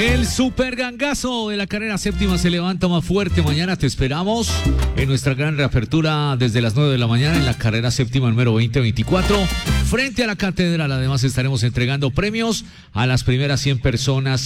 El super gangazo de la carrera séptima se levanta más fuerte. Mañana te esperamos en nuestra gran reapertura desde las 9 de la mañana en la carrera séptima número 2024 frente a la catedral. Además estaremos entregando premios a las primeras 100 personas